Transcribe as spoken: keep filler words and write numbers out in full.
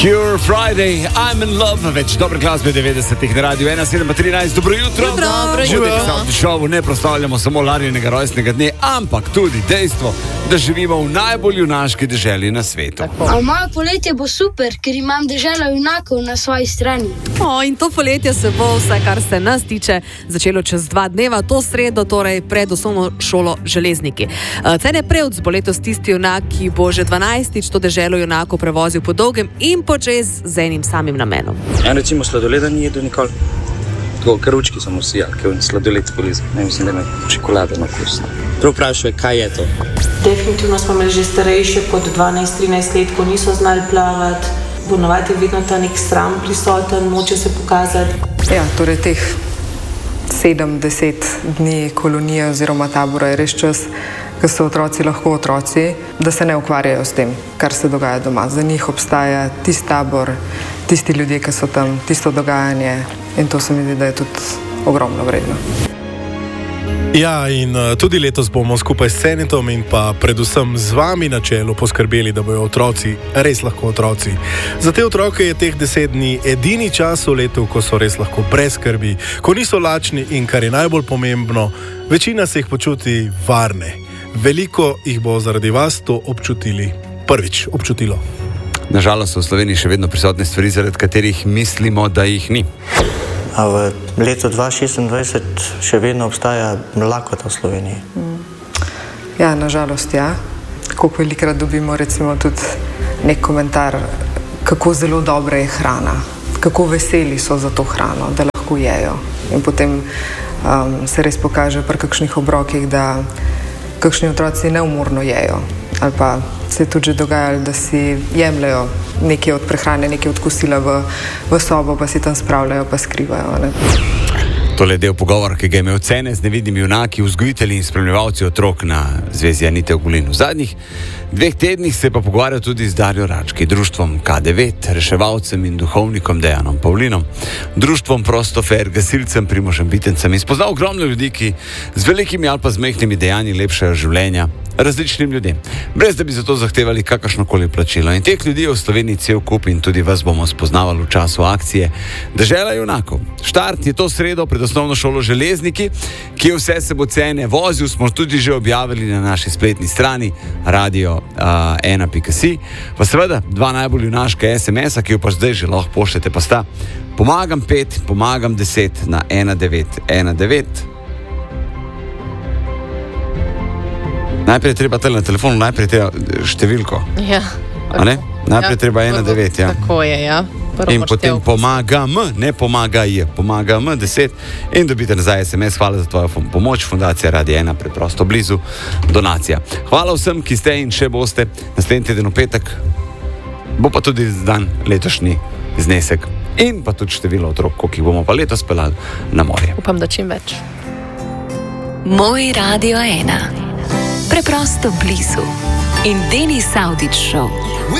Cure Friday, I'm in love, več dobre glasbe devetdesetih na radiju ena sedem trinajst. Dobro jutro. Jutro. Dobro jutro. V šovu ne proslavljamo samo Larijinega rojstnega dne, ampak tudi dejstvo, da živimo v najbolj junaški deželi na svetu. A moje poletje bo super, ker imam deželo junakov na svoji strani. O, in to poletje se bo, vsaj kar se nas tiče, začelo čez dva dneva, to sredo, torej pred osnovno šolo Železniki. Cene Prevc bo letos tisti junak, ki bo že dvanajstič to deželo junakov prevozil po dolgem in počez z enim samim namenom. Ja, recimo sladoleda ni jedel nikoli. Tako, karučki sem usijal, ker je sladoled polizel. Ne mislim, da ima čokolada na okus. Prav vprašaj, kaj je to? Definitivno smo imeli že starejše pod dvanajst trinajst let, ko niso znali plavati. Ponovadi je vedno ta nek sram prisoten, noče se pokazati. Ja, torej teh sedem, deset dni kolonije oziroma tabora je res čas, ko so otroci lahko otroci, da se ne ukvarjajo s tem, kar se dogaja doma. Za njih obstaja tisti tabor, tisti ljudje, ki so tam, tisto dogajanje in to se mi zdi, da je tudi ogromno vredno. Ja, in uh, tudi letos bomo skupaj s Senetom in pa predvsem z vami na čelu poskrbeli, da bojo otroci res lahko otroci. Za te otroke je teh deset dni edini čas v letu, ko so res lahko brez skrbi, ko niso lačni in, kar je najbolj pomembno, večina se jih počuti varne. Veliko jih bo zaradi vas to občutili. Prvič občutilo. Nažalost v Sloveniji še vedno prisotne stvari, zaradi katerih mislimo, da jih ni. A v letu dva tisoč šestindvajset še vedno obstaja lakota v Sloveniji? Ja, nažalost, ja. Koliko velikrat dobimo recimo tudi nek komentar, kako zelo dobra je hrana, kako veseli so za to hrano, da lahko jejo. In potem um, se res pokaže pri kakšnih obrokih, da kakšni otroci neumorno jejo. Ali pa se je tudi že dogajalo, da si jemljajo nekaj od prehrane, nekaj od kosila v, v sobo, pa si tam spravljajo, pa skrivajo. Ne? Tole je del pogovora, ki ga je imel Cene z nevidnimi junaki, vzgojitelji in spremljevalci otrok na Zvezi Anite Ogulin. V zadnjih dveh tednih se je pa pogovarjal tudi z Darjo Rački, društvom K devet, reševalcem in duhovnikom Dejanom Pavlinom, društvom Prostofer, gasilcem Primožem Bitencem in spoznal ogromno ljudi, ki z velikimi ali pa z majhnimi dejanji lepšajo življenja različnim ljudem, brez da bi za to zahtevali kakršnokoli plačilo. In teh ljudi je v Sloveniji cel kup in tudi vas bomo spoznavali v času akcije Dežela junakov. Štart je to sredo pred osnovno šolo Železniki, ki je vse se bo Cene vozil, smo tudi že objavili na naši spletni strani radio ena pika si. Pa seveda dva najbolj junaška es em es-a, ki jo pa zdaj že lahko pošljete, pa sta pomagam pet, pomagam deset na ena devet ena devet. Najprej treba tele na telefonu, najprej treba številko. Ja. A ne? Najprej ja, treba ena devet, ja. Tako je, ja. Prvo in potem števko. pomagam, ne pomagaj, pomagam deset in dobite nazaj es em es. Hvala za tvojo pomoč, Fundacija Radio ena, preprosto blizu, donacija. Hvala vsem, ki ste in še boste. Naslednji teden v petek bo pa tudi dan letošnji znesek in pa tudi število otrok, ki bomo pa letos pelali na morje. Upam, da čim več. Moj Radio ena. Preprosto blizu. In Denis Avdić Show.